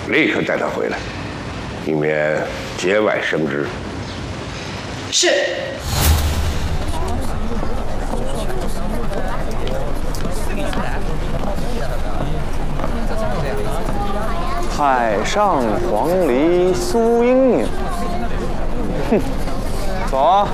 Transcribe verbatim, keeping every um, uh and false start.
立刻带他回来，以免节外生枝。 是。 海上黄鹂苏英英，哼，走啊！